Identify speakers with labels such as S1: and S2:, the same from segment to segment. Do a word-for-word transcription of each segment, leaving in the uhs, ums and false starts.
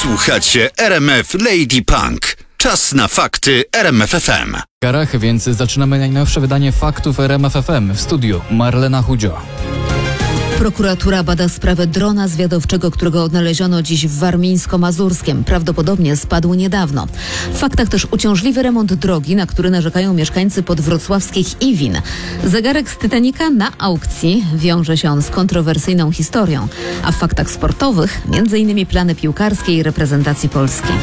S1: Słuchacie R M F Lady Punk. Czas na fakty R M F F M.
S2: Karach, więc zaczynamy najnowsze wydanie faktów R M F F M. W studiu Marlena Chudzio.
S3: Prokuratura bada sprawę drona zwiadowczego, którego odnaleziono dziś w Warmińsko-Mazurskiem. Prawdopodobnie spadł niedawno. W faktach też uciążliwy remont drogi, na który narzekają mieszkańcy podwrocławskich Iwin. Zegarek z Titanica na aukcji. Wiąże się on z kontrowersyjną historią. A w faktach sportowych między innymi plany piłkarskiej reprezentacji Polski.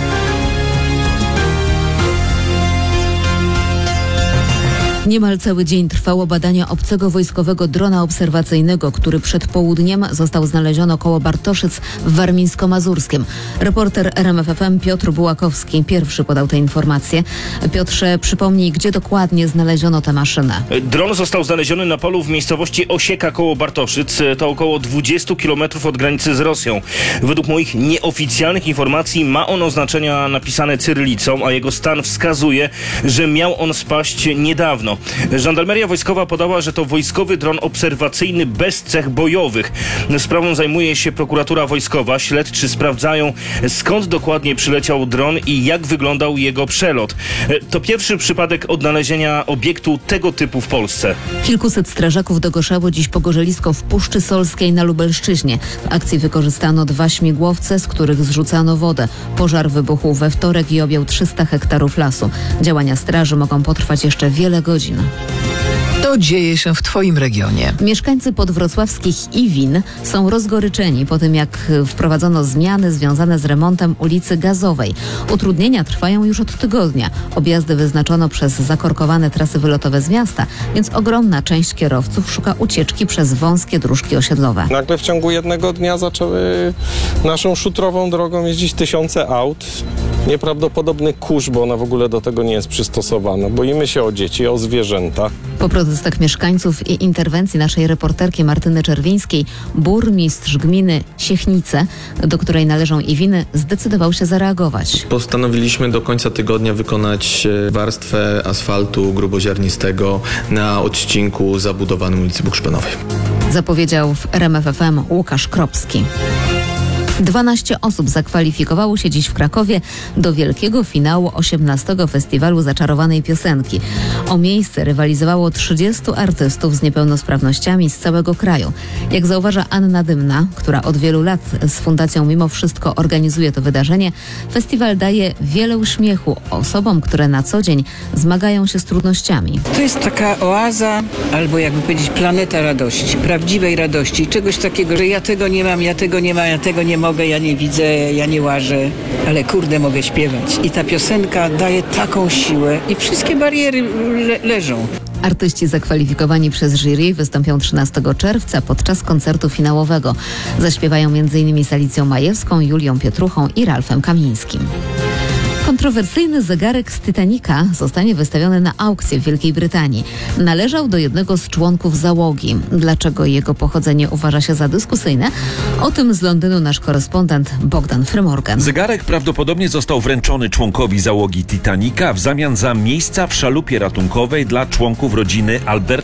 S3: Niemal cały dzień trwało badanie obcego wojskowego drona obserwacyjnego, który przed południem został znaleziony koło Bartoszyc w Warmińsko-Mazurskim. Reporter R M F F M Piotr Bułakowski pierwszy podał te informacje. Piotrze, przypomnij, gdzie dokładnie znaleziono tę maszynę?
S4: Dron został znaleziony na polu w miejscowości Osieka koło Bartoszyc. To około dwadzieścia kilometrów od granicy z Rosją. Według moich nieoficjalnych informacji ma on oznaczenia napisane cyrylicą, a jego stan wskazuje, że miał on spaść niedawno. Żandarmeria wojskowa podała, że to wojskowy dron obserwacyjny bez cech bojowych. Sprawą zajmuje się prokuratura wojskowa. Śledczy sprawdzają, skąd dokładnie przyleciał dron i jak wyglądał jego przelot. To pierwszy przypadek odnalezienia obiektu tego typu w Polsce.
S3: Kilkuset strażaków dogoszało dziś pogorzelisko w Puszczy Solskiej na Lubelszczyźnie. W akcji wykorzystano dwa śmigłowce, z których zrzucano wodę. Pożar wybuchł we wtorek i objął trzysta hektarów lasu. Działania straży mogą potrwać jeszcze wiele godzin.
S5: To dzieje się w Twoim regionie.
S3: Mieszkańcy podwrocławskich Iwin są rozgoryczeni po tym, jak wprowadzono zmiany związane z remontem ulicy Gazowej. Utrudnienia trwają już od tygodnia. Objazdy wyznaczono przez zakorkowane trasy wylotowe z miasta, więc ogromna część kierowców szuka ucieczki przez wąskie dróżki osiedlowe.
S6: Nagle w ciągu jednego dnia zaczęły naszą szutrową drogą jeździć tysiące aut. Nieprawdopodobny kurz, bo ona w ogóle do tego nie jest przystosowana. Boimy się o dzieci, o zwierzęta.
S3: Po protestach mieszkańców i interwencji naszej reporterki Martyny Czerwińskiej, burmistrz gminy Siechnice, do której należą Iwiny, zdecydował się zareagować.
S7: Postanowiliśmy do końca tygodnia wykonać warstwę asfaltu gruboziarnistego na odcinku zabudowanym ulicy Bukszpenowej.
S3: Zapowiedział w R M F F M Łukasz Kropski. dwanaście osób zakwalifikowało się dziś w Krakowie do wielkiego finału osiemnastego Festiwalu Zaczarowanej Piosenki. O miejsce rywalizowało trzydziestu artystów z niepełnosprawnościami z całego kraju. Jak zauważa Anna Dymna, która od wielu lat z Fundacją Mimo Wszystko organizuje to wydarzenie, festiwal daje wiele uśmiechu osobom, które na co dzień zmagają się z trudnościami.
S8: To jest taka oaza, albo jakby powiedzieć planeta radości, prawdziwej radości. Czegoś takiego, że ja tego nie mam, ja tego nie mam, ja tego nie mogę, ja nie widzę, ja nie łażę, ale kurde, mogę śpiewać. I ta piosenka daje taką siłę i wszystkie bariery le- leżą.
S3: Artyści zakwalifikowani przez jury wystąpią trzynastego czerwca podczas koncertu finałowego. Zaśpiewają między innymi z Alicją Majewską, Julią Pietruchą i Ralfem Kamińskim. Kontrowersyjny zegarek z Titanica zostanie wystawiony na aukcję w Wielkiej Brytanii. Należał do jednego z członków załogi. Dlaczego jego pochodzenie uważa się za dyskusyjne? O tym z Londynu nasz korespondent Bogdan Frymorgan.
S9: Zegarek prawdopodobnie został wręczony członkowi załogi Titanica w zamian za miejsca w szalupie ratunkowej dla członków rodziny Alberta